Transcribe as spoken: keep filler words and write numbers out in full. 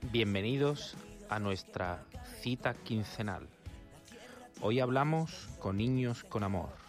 Bienvenidos a nuestra cita quincenal. Hoy hablamos con niños con amor.